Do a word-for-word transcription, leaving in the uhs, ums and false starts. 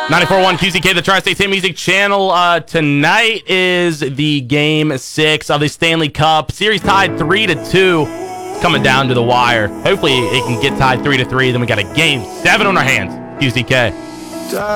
ninety-four point one Q C K, the Tri-State State Music Channel. Uh, tonight is the game six of the Stanley Cup series, tied three to two. It's coming down to the wire. Hopefully, it can get tied three to three. Then we got a game seven on our hands. Q C K.